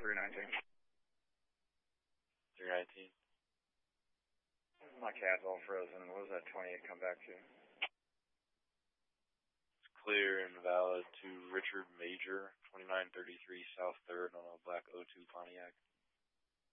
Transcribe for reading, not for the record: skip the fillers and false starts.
319. 319. My CAD's all frozen. What was that 28 come back to? It's clear and valid to Richard Major, 2933 South 3rd on a black O2 Pontiac.